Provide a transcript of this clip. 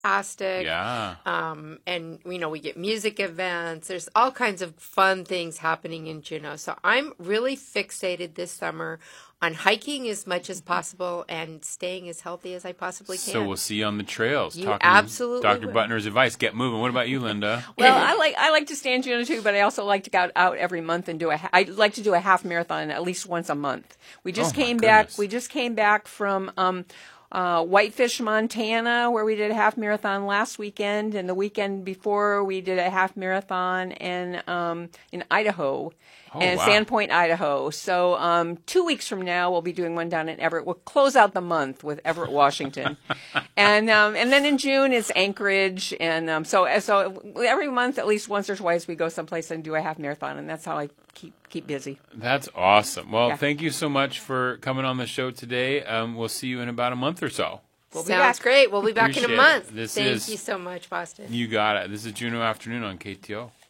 fantastic. Yeah. And, we get music events. There's all kinds of fun things happening in Juneau. So I'm really fixated this summer on hiking as much as possible and staying as healthy as I possibly can. So we'll see you on the trails. You talking absolutely Dr. will. Butner's advice. Get moving. What about you, Linda? Well, I like to stay in Juneau too, but I also like to go out every month and I like to do a half marathon at least once a month. We just came back. We just came back from Whitefish, Montana, where we did a half marathon last weekend, and the weekend before we did a half marathon in Idaho. Wow. Sandpoint, Idaho. So 2 weeks from now, we'll be doing one down in Everett. We'll close out the month with Everett, Washington, and then in June it's Anchorage, and so every month at least once or twice we go someplace and do a half marathon, and that's how I keep busy. That's awesome. Well, Thank you so much for coming on the show today. We'll see you in about a month or so. Sounds great. We'll be back in a month. Thank you so much, Boston. You got it. This is Juneau Afternoon on KTO.